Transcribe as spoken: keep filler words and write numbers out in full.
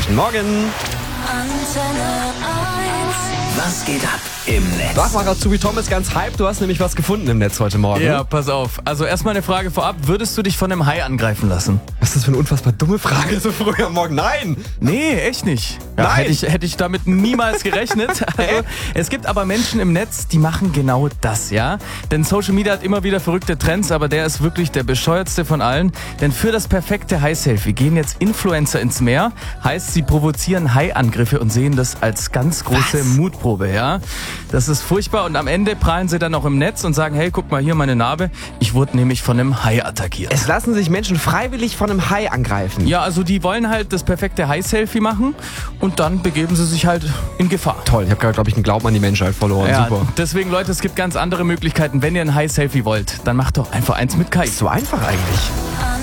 Guten Morgen. Was geht ab im Netz? Wachmacher Zubi Tom ist ganz hyped. Du hast nämlich was gefunden im Netz heute Morgen. Ja, pass auf. Also erstmal eine Frage vorab. Würdest du dich von einem Hai angreifen lassen? Was ist das für eine unfassbar dumme Frage so früh am Morgen? Nein! Nee, echt nicht. Ja, Nein. Hätte ich, hätte ich damit niemals gerechnet. Also, es gibt aber Menschen im Netz, die machen genau das, ja? Denn Social Media hat immer wieder verrückte Trends, aber der ist wirklich der bescheuertste von allen. Denn für das perfekte Hai-Selfie gehen jetzt Influencer ins Meer. Heißt, sie provozieren Hai-Angriffe und sehen das als ganz große Was? Mutprobe, ja? Das ist furchtbar und am Ende prahlen sie dann auch im Netz und sagen, hey, guck mal hier meine Narbe. Ich wurde nämlich von einem Hai attackiert. Es lassen sich Menschen freiwillig von einem Hai angreifen. Ja, also die wollen halt das perfekte Hai-Selfie machen und dann begeben sie sich halt in Gefahr. Toll, ich habe gerade, glaube ich, einen Glauben an die Menschheit verloren. Ja, Super. deswegen, Leute, es gibt ganz andere Möglichkeiten. Wenn ihr ein Hai-Selfie wollt, dann macht doch einfach eins mit K I. So einfach eigentlich.